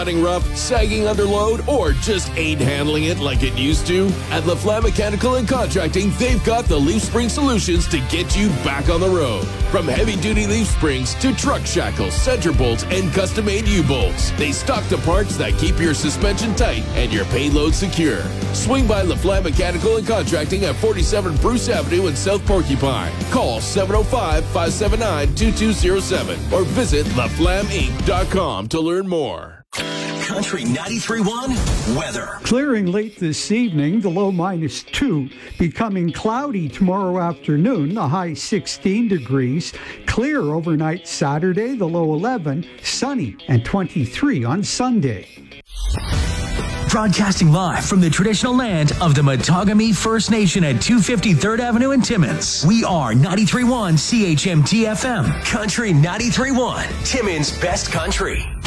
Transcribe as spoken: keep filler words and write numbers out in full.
Running rough, sagging under load, or just ain't handling it like it used to? At LaFlamme Mechanical and Contracting, they've got the leaf spring solutions to get you back on the road. From heavy-duty leaf springs to truck shackles, center bolts, and custom-made U-bolts, they stock the parts that keep your suspension tight and your payload secure. Swing by LaFlamme Mechanical and Contracting at forty-seven Bruce Avenue in South Porcupine. Call seven oh five, five seven nine, two two oh seven or visit la flamme inc dot com to learn more. Country ninety-three point one weather. Clearing late this evening, the low minus two. Becoming cloudy tomorrow afternoon, the high sixteen degrees. Clear overnight Saturday, the low eleven. Sunny and twenty-three on Sunday. Broadcasting live from the traditional land of the Matagami First Nation at two fifty-third Avenue in Timmins. We are ninety-three point one C H M T F M. Country ninety-three point one, Timmins' best country.